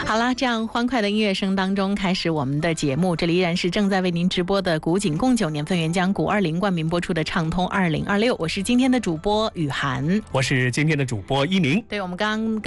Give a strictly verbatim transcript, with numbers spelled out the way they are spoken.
好了，这样欢快的音乐声当中开始我们的节目，这里依然是正在为您直播的古井贡酒年份原浆古二零冠名播出的畅通二零二六，我是今天的主播雨涵， 我是今天的主播一宁。 对，我们刚刚